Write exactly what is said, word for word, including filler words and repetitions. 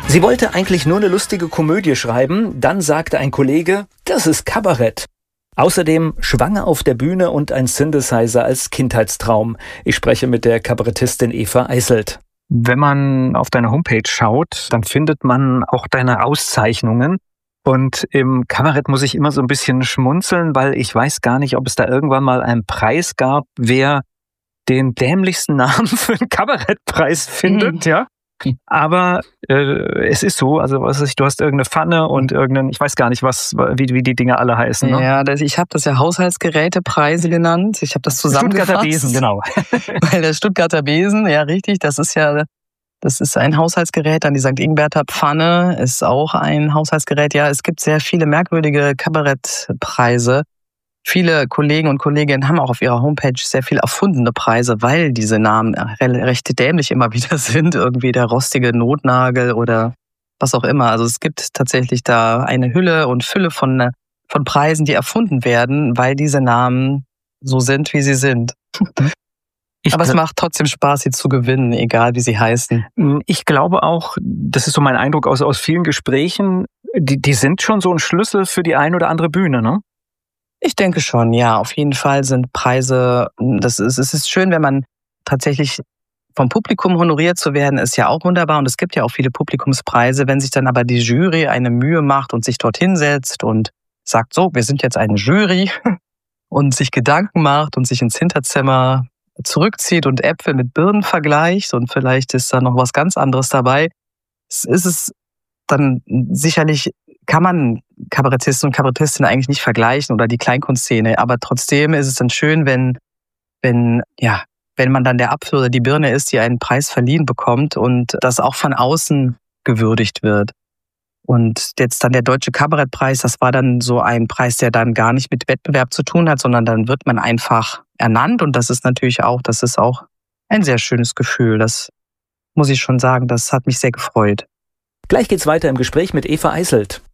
Sie wollte eigentlich nur eine lustige Komödie schreiben, dann sagte ein Kollege, das ist Kabarett. Außerdem Schwanger auf der Bühne und ein Synthesizer als Kindheitstraum. Ich spreche mit der Kabarettistin Eva Eiselt. Wenn man auf deine Homepage schaut, dann findet man auch deine Auszeichnungen. Und im Kabarett muss ich immer so ein bisschen schmunzeln, weil ich weiß gar nicht, ob es da irgendwann mal einen Preis gab, wer den dämlichsten Namen für einen Kabarettpreis findet, mhm. ja. Aber äh, es ist so, also was weiß ich, du hast irgendeine Pfanne und irgendeinen, ich weiß gar nicht, was, wie, wie die Dinge alle heißen. Ne? Ja, das, ich habe das ja Haushaltsgerätepreise genannt. Ich habe das zusammengefasst. Stuttgarter Besen, genau. Weil der Stuttgarter Besen, ja richtig, das ist ja, das ist ein Haushaltsgerät. Dann die Sankt Ingbärter Pfanne ist auch ein Haushaltsgerät. Ja, es gibt sehr viele merkwürdige Kabarettpreise. Viele Kollegen und Kolleginnen haben auch auf ihrer Homepage sehr viel erfundene Preise, weil diese Namen recht dämlich immer wieder sind. Irgendwie der rostige Notnagel oder was auch immer. Also es gibt tatsächlich da eine Hülle und Fülle von, von Preisen, die erfunden werden, weil diese Namen so sind, wie sie sind. Ich Aber es macht trotzdem Spaß, sie zu gewinnen, egal wie sie heißen. Ich glaube auch, das ist so mein Eindruck aus, aus vielen Gesprächen, die, die sind schon so ein Schlüssel für die ein oder andere Bühne, ne? Ich denke schon, ja. Auf jeden Fall sind Preise, das ist, es ist schön, wenn man tatsächlich vom Publikum honoriert zu werden, ist ja auch wunderbar. Und es gibt ja auch viele Publikumspreise. Wenn sich dann aber die Jury eine Mühe macht und sich dort hinsetzt und sagt, so, wir sind jetzt eine Jury und sich Gedanken macht und sich ins Hinterzimmer zurückzieht und Äpfel mit Birnen vergleicht und vielleicht ist da noch was ganz anderes dabei, ist es dann sicherlich, kann man Kabarettisten und Kabarettistinnen eigentlich nicht vergleichen oder die Kleinkunstszene. Aber trotzdem ist es dann schön, wenn, wenn, ja, wenn man dann der Apfel oder die Birne ist, die einen Preis verliehen bekommt und das auch von außen gewürdigt wird. Und jetzt dann der Deutsche Kabarettpreis, das war dann so ein Preis, der dann gar nicht mit Wettbewerb zu tun hat, sondern dann wird man einfach ernannt. Und das ist natürlich auch, das ist auch ein sehr schönes Gefühl. Das muss ich schon sagen, das hat mich sehr gefreut. Gleich geht's weiter im Gespräch mit Eva Eiselt.